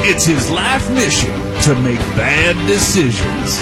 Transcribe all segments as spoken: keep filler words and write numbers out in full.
It's his life mission to make bad decisions.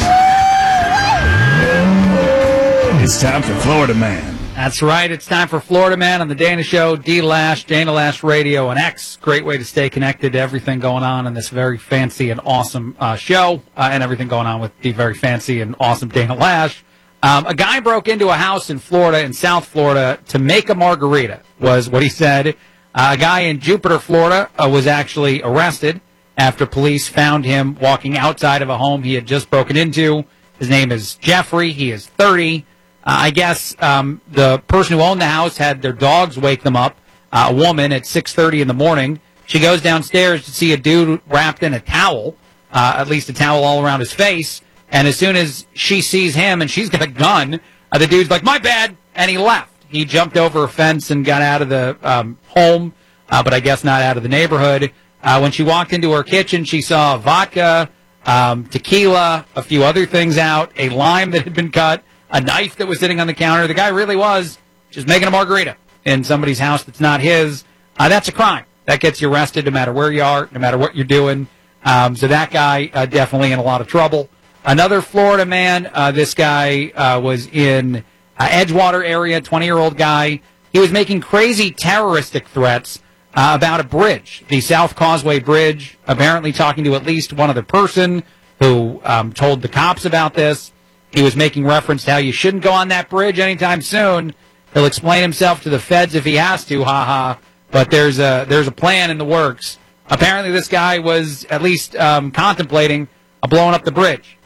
It's time for Florida Man. That's right. It's time for Florida Man on the Dana Show, D-Lash, Dana Lash Radio, and X. Great way to stay connected to everything going on in this very fancy and awesome uh, show, uh, and everything going on with the very fancy and awesome Dana Lash. Um, a guy broke into a house in Florida, in South Florida, to make a margarita, was what he said. Uh, a guy in Jupiter, Florida, uh, was actually arrested after police found him walking outside of a home he had just broken into. His name is Jeffrey. He is thirty. Uh, I guess um, the person who owned the house had their dogs wake them up, uh, a woman, at six thirty in the morning. She goes downstairs to see a dude wrapped in a towel, uh, at least a towel all around his face. And as soon as she sees him and she's got a gun, uh, the dude's like, my bad, and he left. He jumped over a fence and got out of the um, home, uh, but I guess not out of the neighborhood. Uh, when she walked into her kitchen, she saw vodka, um, tequila, a few other things out, a lime that had been cut, a knife that was sitting on the counter. The guy really was just making a margarita in somebody's house that's not his. Uh, that's a crime. That gets you arrested no matter where you are, no matter what you're doing. Um, so that guy uh, definitely in a lot of trouble. Another Florida man, uh, this guy uh, was in uh, Edgewater area, twenty-year-old guy. He was making crazy terroristic threats uh, about a bridge, the South Causeway Bridge, apparently talking to at least one other person who um, told the cops about this. He was making reference to how you shouldn't go on that bridge anytime soon. He'll explain himself to the feds if he has to, ha-ha. But there's a, there's a plan in the works. Apparently this guy was at least um, contemplating uh, blowing up the bridge.